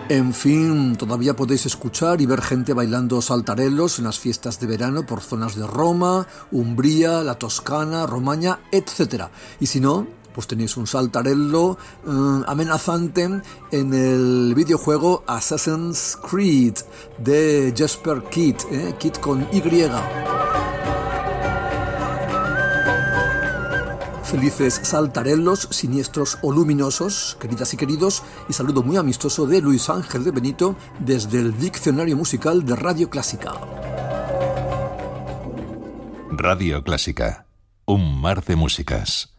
En fin, todavía podéis escuchar y ver gente bailando saltarellos en las fiestas de verano por zonas de Roma, Umbría, la Toscana, Romaña, etc. Y si no, pues tenéis un saltarello amenazante en el videojuego Assassin's Creed de Jesper Kyd, Kyd con Y. Felices saltarellos, siniestros o luminosos, queridas y queridos, y saludo muy amistoso de Luis Ángel de Benito desde el Diccionario Musical de Radio Clásica. Radio Clásica, un mar de músicas.